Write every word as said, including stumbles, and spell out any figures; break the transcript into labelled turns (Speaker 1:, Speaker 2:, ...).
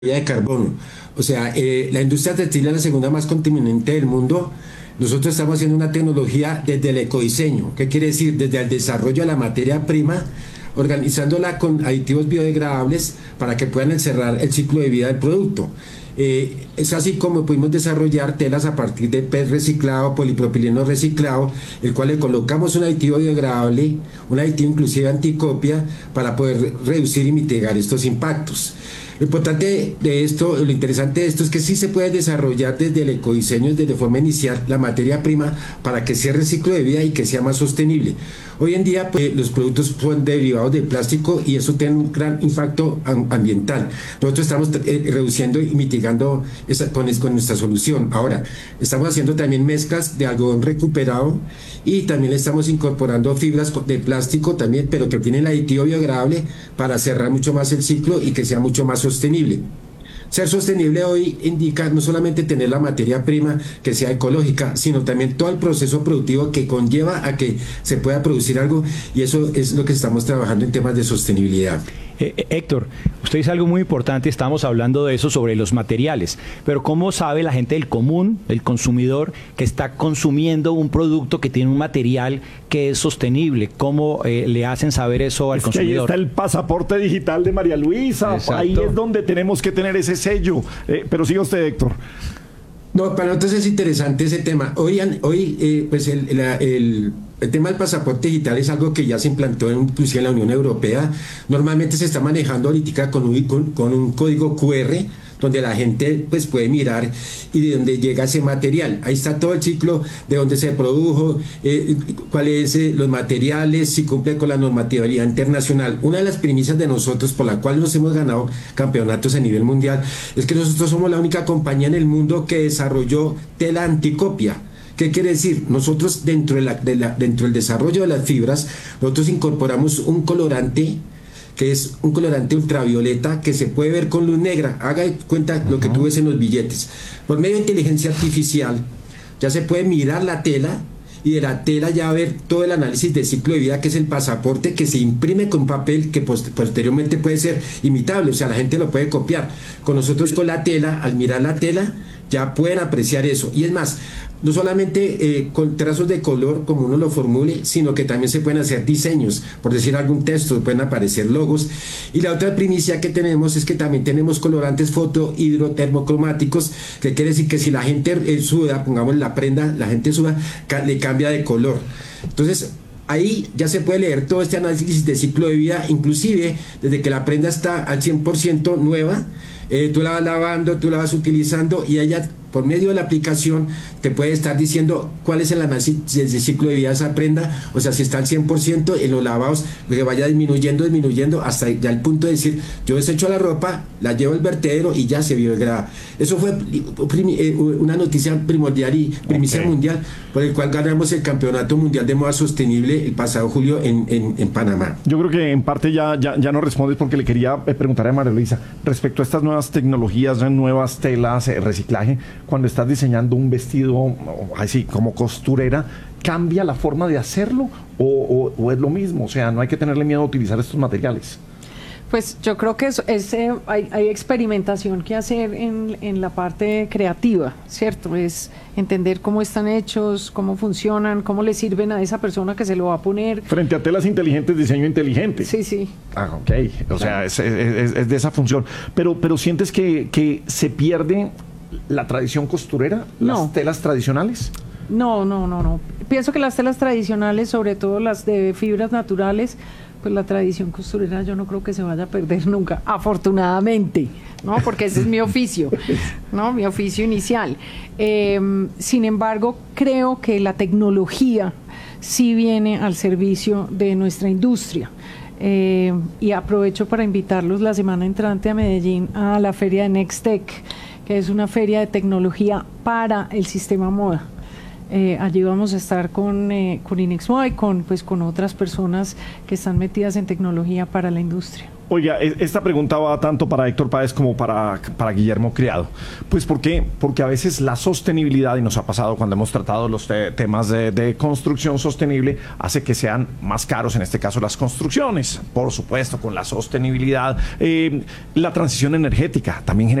Speaker 1: de carbono. O sea, eh, la industria textil es la segunda más contaminante del mundo. Nosotros estamos haciendo una tecnología desde el ecodiseño. ¿Qué quiere decir? Desde el desarrollo de la materia prima, organizándola con aditivos biodegradables para que puedan encerrar el ciclo de vida del producto. Eh, es así como pudimos desarrollar telas a partir de P E T reciclado, polipropileno reciclado, el cual le colocamos un aditivo biodegradable, un aditivo inclusive anticopia, para poder reducir y mitigar estos impactos. Lo importante de esto, lo interesante de esto es que sí se puede desarrollar desde el ecodiseño, desde forma inicial, la materia prima para que cierre el ciclo de vida y que sea más sostenible. Hoy en día, pues, los productos son derivados de plástico y eso tiene un gran impacto ambiental. Nosotros estamos eh, reduciendo y mitigando esa, con, con nuestra solución. Ahora, estamos haciendo también mezclas de algodón recuperado y también le estamos incorporando fibras de plástico también, pero que tienen el aditivo biodegradable para cerrar mucho más el ciclo y que sea mucho más sostenible. Ser sostenible hoy indica no solamente tener la materia prima que sea ecológica, sino también todo el proceso productivo que conlleva a que se pueda producir algo, y eso es lo que estamos trabajando en temas de sostenibilidad.
Speaker 2: Eh, Héctor, usted dice algo muy importante, estamos hablando de eso, sobre los materiales, pero ¿cómo sabe la gente del común, el consumidor, que está consumiendo un producto que tiene un material que es sostenible? ¿Cómo eh, le hacen saber eso al
Speaker 3: es
Speaker 2: consumidor?
Speaker 3: Que ahí está el pasaporte digital de María Luisa. Exacto. Ahí es donde tenemos que tener ese sello. Eh, pero siga usted, Héctor.
Speaker 1: No, para nosotros es interesante ese tema. Hoy, hoy eh, pues el, la, el, el tema del pasaporte digital es algo que ya se implantó en, inclusive en la Unión Europea. Normalmente se está manejando ahorita con un, con, con un código cu erre, donde la gente pues puede mirar y de dónde llega ese material. Ahí está todo el ciclo de dónde se produjo, eh, cuáles eh, los materiales, si cumple con la normatividad internacional. Una de las premisas de nosotros, por la cual nos hemos ganado campeonatos a nivel mundial, es que nosotros somos la única compañía en el mundo que desarrolló tela anticopia. ¿Qué quiere decir? Nosotros dentro, de la, de la, dentro del desarrollo de las fibras, nosotros incorporamos un colorante, que es un colorante ultravioleta que se puede ver con luz negra. Haga cuenta lo que tú ves en los billetes. Por medio de inteligencia artificial ya se puede mirar la tela y de la tela ya ver todo el análisis de ciclo de vida, que es el pasaporte, que se imprime con papel que post posteriormente puede ser imitable, o sea, la gente lo puede copiar. Con nosotros, con la tela, al mirar la tela ya pueden apreciar eso. Y es más, no solamente eh, con trazos de color como uno lo formule, sino que también se pueden hacer diseños, por decir algún texto, pueden aparecer logos. Y la otra primicia que tenemos es que también tenemos colorantes fotohidrotermocromáticos, que quiere decir que si la gente eh, suda, pongamos la prenda, la gente suda, ca le cambia de color. Entonces, ahí ya se puede leer todo este análisis de ciclo de vida, inclusive desde que la prenda está al cien por ciento nueva, eh, tú la vas lavando, tú la vas utilizando y ella, por medio de la aplicación, te puede estar diciendo cuál es el análisis de ciclo de vida de esa prenda, o sea, si está al cien por ciento en los lavados, que vaya disminuyendo, disminuyendo, hasta ya el punto de decir, yo desecho la ropa, la llevo al vertedero y ya se biodegrada. Eso fue una noticia primordial y primicia okay. mundial, por el cual ganamos el Campeonato Mundial de Moda Sostenible el pasado julio en, en, en Panamá.
Speaker 3: Yo creo que en parte ya, ya, ya no respondes, porque le quería preguntar a María Luisa, respecto a estas nuevas tecnologías, nuevas telas, eh, reciclaje, cuando estás diseñando un vestido así como costurera, ¿cambia la forma de hacerlo o, o, o es lo mismo? O sea, no hay que tenerle miedo a utilizar estos materiales.
Speaker 4: Pues yo creo que es, es, eh, hay, hay experimentación que hacer en, en la parte creativa, ¿cierto? Es entender cómo están hechos, cómo funcionan, cómo le sirven a esa persona que se lo va a poner.
Speaker 3: Frente a telas inteligentes, diseño inteligente.
Speaker 4: Sí, sí.
Speaker 3: Ah, ok. O sea, es, es, es de esa función. Pero, pero ¿sientes que, que se pierde la tradición costurera?
Speaker 4: No.
Speaker 3: ¿Las telas tradicionales?
Speaker 4: No, no, no, no. Pienso que las telas tradicionales, sobre todo las de fibras naturales, pues la tradición costurera yo no creo que se vaya a perder nunca, afortunadamente, ¿no? Porque ese es mi oficio, ¿no? Mi oficio inicial. Eh, sin embargo, creo que la tecnología sí viene al servicio de nuestra industria. Eh, y aprovecho para invitarlos la semana entrante a Medellín a la feria de Nextech, que es una feria de tecnología para el sistema moda. Eh, allí vamos a estar con, eh, con Inexmoda y con, pues, con otras personas que están metidas en tecnología para la industria.
Speaker 3: Oiga, esta pregunta va tanto para Héctor Páez como para, para Guillermo Criado. Pues ¿por qué? Porque a veces la sostenibilidad, y nos ha pasado cuando hemos tratado los te temas de, de construcción sostenible, hace que sean más caros, en este caso las construcciones. Por supuesto, con la sostenibilidad, eh, la transición energética también genera